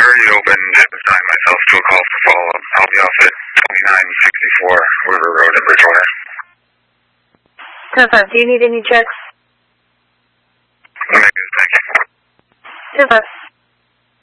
already opened and assigned myself to a call for follow-up. I'll be off at 2964 River Road in Bridgewater. 10-5, do you need any checks? Okay, thank you. 10-5.